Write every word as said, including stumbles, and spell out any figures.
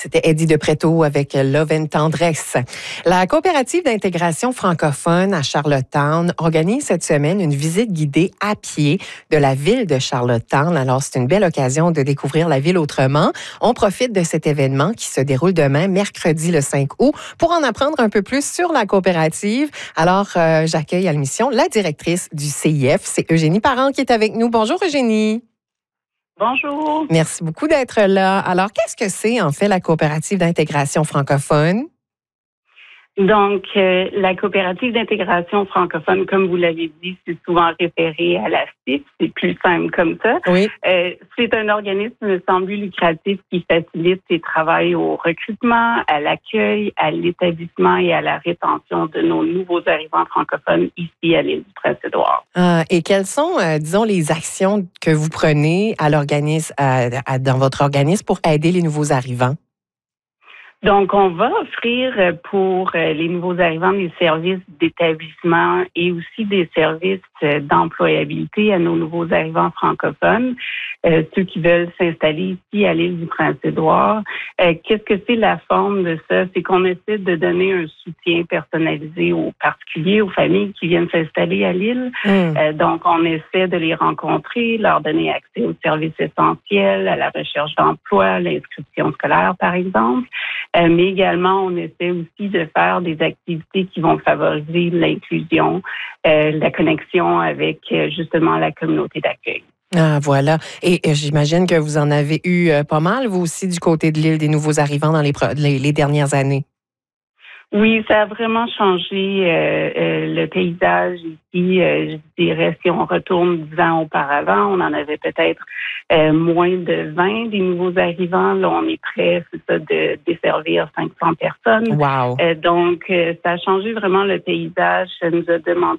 C'était Eddie de Pretto avec Love and Tendresse. La coopérative d'intégration francophone à Charlottetown organise cette semaine une visite guidée à pied de la ville de Charlottetown. Alors, c'est une belle occasion de découvrir la ville autrement. On profite de cet événement qui se déroule demain, mercredi le cinq août, pour en apprendre un peu plus sur la coopérative. Alors, euh, j'accueille à l'émission la directrice du C I F, c'est Eugénie Parent qui est avec nous. Bonjour Eugénie. Bonjour. Merci beaucoup d'être là. Alors, qu'est-ce que c'est en fait la coopérative d'intégration francophone? Donc, euh, la coopérative d'intégration francophone, comme vous l'avez dit, c'est souvent référé à la C I F, c'est plus simple comme ça. Oui. Euh, c'est un organisme sans but lucratif qui facilite et travaille au recrutement, à l'accueil, à l'établissement et à la rétention de nos nouveaux arrivants francophones ici à l'île du Prince-Édouard. Ah, et quelles sont, euh, disons, les actions que vous prenez à l'organisme, à, à, dans votre organisme pour aider les nouveaux arrivants? Donc, on va offrir pour les nouveaux arrivants des services d'établissement et aussi des services d'employabilité à nos nouveaux arrivants francophones, euh, ceux qui veulent s'installer ici à l'île du Prince-Édouard. Euh, qu'est-ce que c'est la forme de ça? C'est qu'on essaie de donner un soutien personnalisé aux particuliers, aux familles qui viennent s'installer à l'île. Mmh. Euh, donc, on essaie de les rencontrer, leur donner accès aux services essentiels, à la recherche d'emploi, à l'inscription scolaire, par exemple. Euh, mais également, on essaie aussi de faire des activités qui vont favoriser l'inclusion, euh, la connexion avec euh, justement la communauté d'accueil. Ah, voilà. Et, et j'imagine que vous en avez eu euh, pas mal, vous aussi, du côté de l'île des nouveaux arrivants dans les, les, les dernières années. Oui, ça a vraiment changé euh, euh, le paysage ici. Euh, je dirais, si on retourne dix ans auparavant, on en avait peut-être euh, moins de vingt des nouveaux arrivants. Là, on est prêt, c'est ça, de desservir cinq cents personnes. Wow. Euh, donc, euh, ça a changé vraiment le paysage. Ça nous a demandé